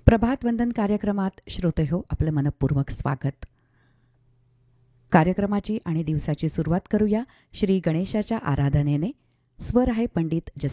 प्रभात वंदन कार्यक्रमात श्रोतेहो आपलं मनपूर्वक स्वागत. कार्यक्रमाची आणि दिवसाची सुरुवात करूया श्री गणेशाच्या आराधनेने. स्वर आहे पंडित